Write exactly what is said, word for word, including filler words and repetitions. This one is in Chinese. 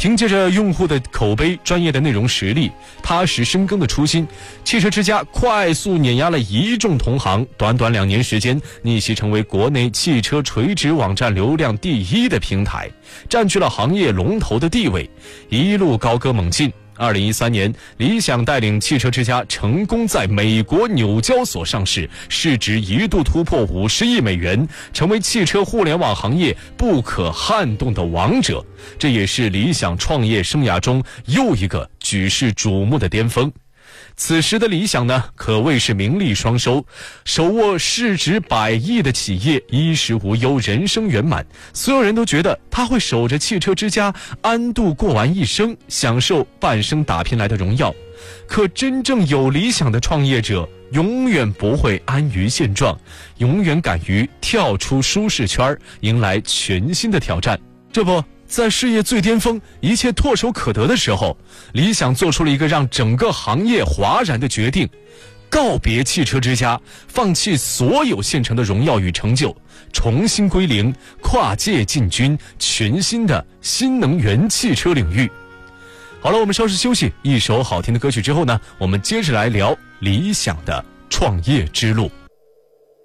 凭借着用户的口碑、专业的内容实力、踏实深耕的初心，汽车之家快速碾压了一众同行，短短两年时间逆袭成为国内汽车垂直网站流量第一的平台，占据了行业龙头的地位，一路高歌猛进。二零一三年，理想带领汽车之家成功在美国纽交所上市，市值一度突破五十亿美元，成为汽车互联网行业不可撼动的王者。这也是理想创业生涯中又一个举世瞩目的巅峰。此时的理想呢，可谓是名利双收，手握市值百亿的企业，衣食无忧，人生圆满。所有人都觉得他会守着汽车之家安度过完一生，享受半生打拼来的荣耀。可真正有理想的创业者，永远不会安于现状，永远敢于跳出舒适圈，迎来全新的挑战。这不，在事业最巅峰、一切唾手可得的时候，理想做出了一个让整个行业哗然的决定：告别汽车之家，放弃所有现成的荣耀与成就，重新归零，跨界进军全新的新能源汽车领域。好了，我们稍事休息，一首好听的歌曲之后呢，我们接着来聊理想的创业之路。